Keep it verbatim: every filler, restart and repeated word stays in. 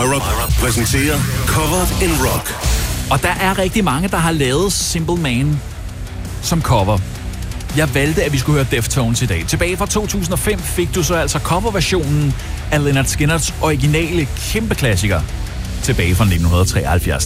Myra præsenterer Covered in Rock. Og der er rigtig mange, der har lavet Simple Man som cover. Jeg valgte, at vi skulle høre Deftones i dag. Tilbage fra to tusind og fem fik du så altså coverversionen af Lynyrd Skynyrd's originale kæmpe klassiker tilbage fra nitten treoghalvfjerds.